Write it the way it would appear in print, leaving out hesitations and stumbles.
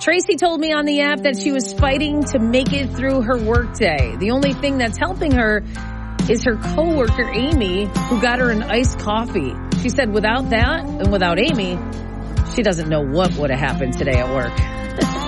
Tracy told me on the app that she was fighting to make it through her workday. The only thing that's helping her is her coworker, Amy, who got her an iced coffee. She said without that and without Amy, she doesn't know what would have happened today at work.